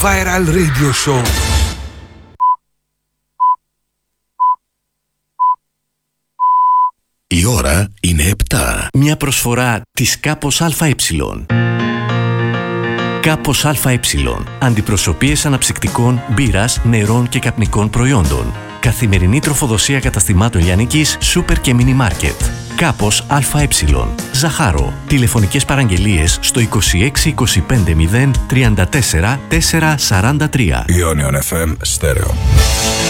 Viral Radio Show. Η ώρα είναι 7. Μια προσφορά της Κάπος ΑΕ. Κάπος ΑΕ. Αντιπροσωπείες αναψυκτικών, μπύρας, νερών και καπνικών προϊόντων. Καθημερινή τροφοδοσία καταστημάτων λιανικής, σούπερ και μίνι μάρκετ. Κάπος ΑΕ. Ζαχάρο. Τηλεφωνικές παραγγελίες στο 26 25 0 34 443. Ionion FM Stereo.